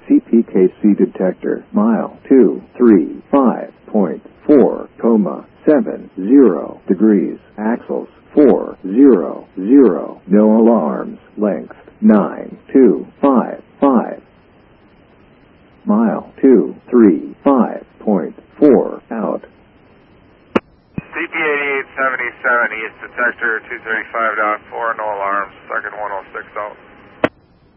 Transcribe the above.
CPKC detector, mile 235.4, 70 degrees, axles 400, no alarms, length 9255, mile 235.4, out. CP 8877, East detector 235.4, no alarms, second 106 out.